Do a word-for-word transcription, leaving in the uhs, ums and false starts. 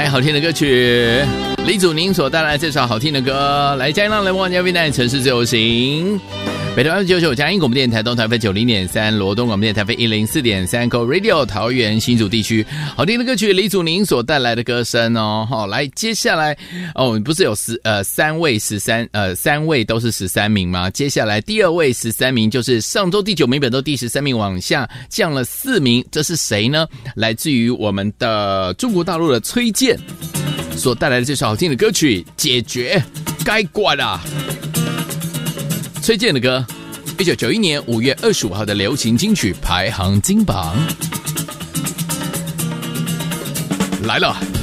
来，好听的歌曲，李祖宁所带来这首好听的歌，来加上来望家为难城市自由行。北台湾九九嘉义广播电台东台飞九零点三，罗东广播电台飞一零四点三 ，Go Radio 桃园新竹地区好听的歌曲，李祖宁所带来的歌声哦。好，来接下来哦，不是有十呃三位十三呃三位都是十三名吗？接下来第二位十三名就是上周第九名，本周第十三名往下降了四名，这是谁呢？来自于我们的中国大陆的崔健所带来的这首好听的歌曲《解决该管啊》。崔健的歌，一九九一年五月二十五号的流行金曲排行金榜来了。